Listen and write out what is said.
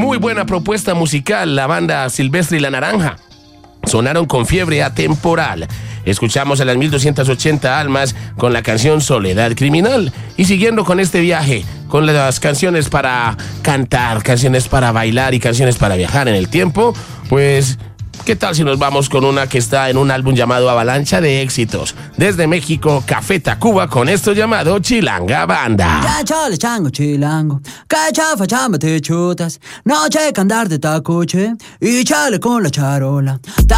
Muy buena propuesta musical, la banda Silvestre y la Naranja. Sonaron con Fiebre Atemporal. Escuchamos a las 1280 Almas con la canción Soledad Criminal. Y siguiendo con este viaje, con las canciones para cantar, canciones para bailar y canciones para viajar en el tiempo, pues, ¿qué tal si nos vamos con una que está en un álbum llamado Avalancha de Éxitos? Desde México, Café Tacuba con esto llamado Chilanga Banda. Ya chale chango chilango, que chafa chamba te chutas, no checa andar de tacoche y chale con la charola.